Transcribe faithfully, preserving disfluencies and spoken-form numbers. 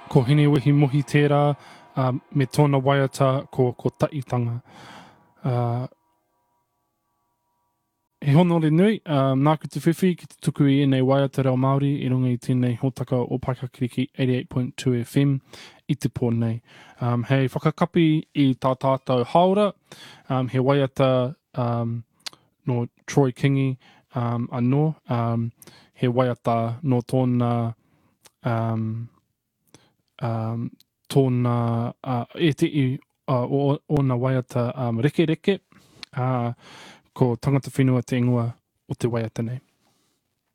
Ko hine wihi mohi tērā, uh, me tōna waiata ko, ko taitanga. Uh, he honore nui, um, nāku te whiwhi ki te tuku i nei waiata reo Māori i runga i tēnei hōtaka o Paikakiriki eighty-eight point two F M i te pōnei. Um, hei whakakapi i tā tātou haora, um, he waiata um, no Troy Kingi um, anō, um, he waiata no tōna um, um, tōna uh, e te i uh, o, o na waiata um, reke reke, uh, ko tangata whenua te ingoa o te waiata nei.